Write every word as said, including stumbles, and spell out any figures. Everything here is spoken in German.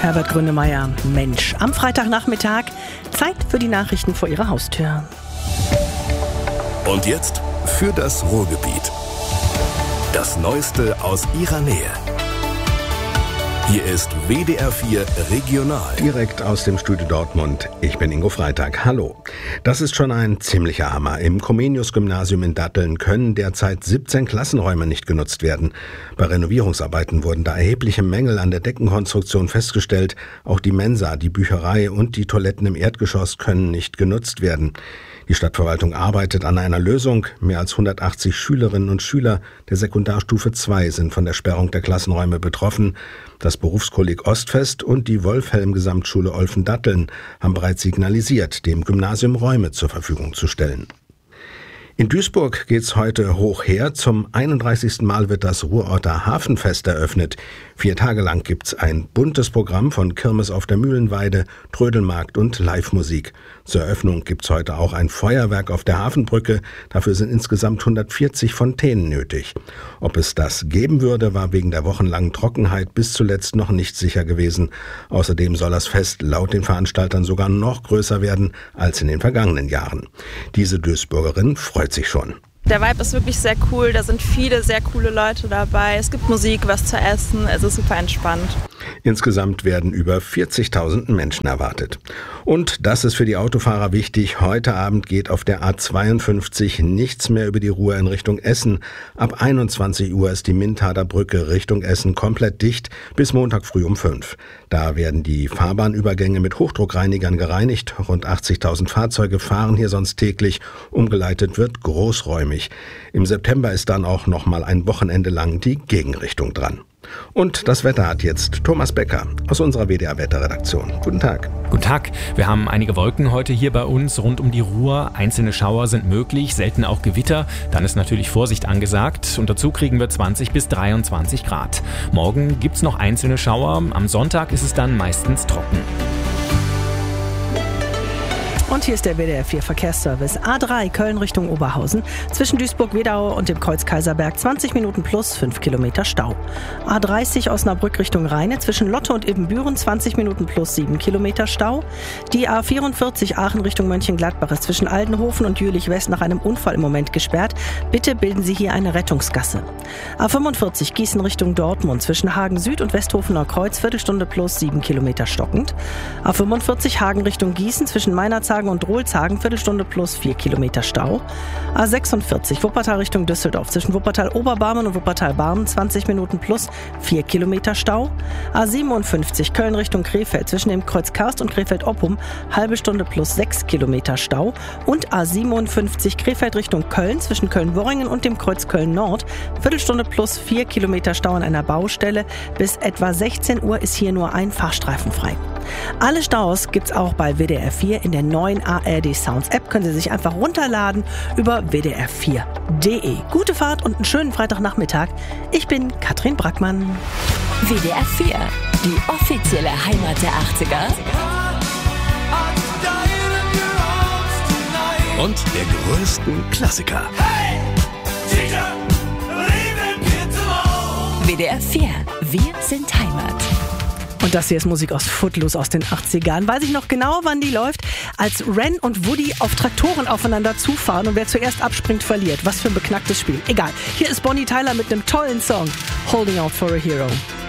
Herbert Grönemeyer, Mensch. Am Freitagnachmittag Zeit für die Nachrichten vor Ihrer Haustür. Und jetzt für das Ruhrgebiet. Das Neueste aus Ihrer Nähe. Hier ist W D R vier Regional. Direkt aus dem Studio Dortmund. Ich bin Ingo Freitag. Hallo. Das ist schon ein ziemlicher Hammer. Im Comenius-Gymnasium in Datteln können derzeit siebzehn Klassenräume nicht genutzt werden. Bei Renovierungsarbeiten wurden da erhebliche Mängel an der Deckenkonstruktion festgestellt. Auch die Mensa, die Bücherei und die Toiletten im Erdgeschoss können nicht genutzt werden. Die Stadtverwaltung arbeitet an einer Lösung. Mehr als hundertachtzig Schülerinnen und Schüler der Sekundarstufe zwei sind von der Sperrung der Klassenräume betroffen. Das Berufskolleg Ostfest und die Wolfhelm-Gesamtschule Olfen-Datteln haben bereits signalisiert, dem Gymnasium Räume zur Verfügung zu stellen. In Duisburg geht's heute hoch her. Zum einunddreißigsten Mal wird das Ruhrorter Hafenfest eröffnet. Vier Tage lang gibt's ein buntes Programm von Kirmes auf der Mühlenweide, Trödelmarkt und Live-Musik. Zur Eröffnung gibt's heute auch ein Feuerwerk auf der Hafenbrücke. Dafür sind insgesamt hundertvierzig Fontänen nötig. Ob es das geben würde, war wegen der wochenlangen Trockenheit bis zuletzt noch nicht sicher gewesen. Außerdem soll das Fest laut den Veranstaltern sogar noch größer werden als in den vergangenen Jahren. Diese Duisburgerin freut sich schon. Der Vibe ist wirklich sehr cool, da sind viele sehr coole Leute dabei. Es gibt Musik, was zu essen, es ist super entspannt. Insgesamt werden über vierzigtausend Menschen erwartet. Und das ist für die Autofahrer wichtig. Heute Abend geht auf der A zweiundfünfzig nichts mehr über die Ruhr in Richtung Essen. Ab einundzwanzig Uhr ist die Mintader Brücke Richtung Essen komplett dicht bis Montag früh um fünf. Da werden die Fahrbahnübergänge mit Hochdruckreinigern gereinigt. Rund achtzigtausend Fahrzeuge fahren hier sonst täglich. Umgeleitet wird großräumig. Im September ist dann auch noch mal ein Wochenende lang die Gegenrichtung dran. Und das Wetter hat jetzt Thomas Becker aus unserer W D R-Wetterredaktion. Guten Tag. Guten Tag. Wir haben einige Wolken heute hier bei uns rund um die Ruhr. Einzelne Schauer sind möglich, selten auch Gewitter. Dann ist natürlich Vorsicht angesagt. Und dazu kriegen wir zwanzig bis dreiundzwanzig Grad. Morgen gibt's noch einzelne Schauer. Am Sonntag ist es dann meistens trocken. Und hier ist der W D R vier Verkehrsservice. A drei Köln Richtung Oberhausen. Zwischen Duisburg-Wedau und dem Kreuz Kaiserberg zwanzig Minuten plus fünf Kilometer Stau. A dreißig Osnabrück Richtung Rheine. Zwischen Lotte und Ibbenbüren zwanzig Minuten plus sieben Kilometer Stau. Die A vierundvierzig Aachen Richtung Mönchengladbach ist zwischen Aldenhofen und Jülich-West nach einem Unfall im Moment gesperrt. Bitte bilden Sie hier eine Rettungsgasse. A fünfundvierzig Gießen Richtung Dortmund. Zwischen Hagen Süd und Westhofener Kreuz Viertelstunde plus sieben Kilometer stockend. A fünfundvierzig Hagen Richtung Gießen zwischen Meinerzhagen und Rohlshagen Viertelstunde plus vier Kilometer Stau. A sechsundvierzig Wuppertal Richtung Düsseldorf zwischen Wuppertal-Oberbarmen und Wuppertal-Barmen zwanzig Minuten plus vier Kilometer Stau. A siebenundfünfzig Köln Richtung Krefeld zwischen dem Kreuz Karst und Krefeld-Oppum halbe Stunde plus sechs Kilometer Stau. Und A siebenundfünfzig Krefeld Richtung Köln zwischen Köln-Worringen und dem Kreuz Köln-Nord Viertelstunde plus vier Kilometer Stau an einer Baustelle. Bis etwa sechzehn Uhr ist hier nur ein Fahrstreifen frei. Alle Staus gibt's auch bei W D R vier in der neuen A R D Sounds App. Können Sie sich einfach runterladen über w d r vier punkt d e. Gute Fahrt und einen schönen Freitagnachmittag. Ich bin Katrin Brackmann. W D R vier, die offizielle Heimat der achtziger. Und der größten Klassiker. W D R vier, wir sind Heimat. Und das hier ist Musik aus Footloose aus den achtzigern. Weiß ich noch genau, wann die läuft? Als Ren und Woody auf Traktoren aufeinander zufahren und wer zuerst abspringt, verliert. Was für ein beknacktes Spiel. Egal. Hier ist Bonnie Tyler mit einem tollen Song. Holding Out for a Hero.